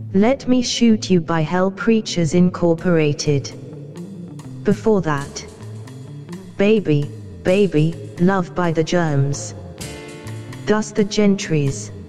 Let Me Shoot You by Hell Preachers Incorporated. Before that, Baby, Baby, Love by The Germs. Dust the Gentries.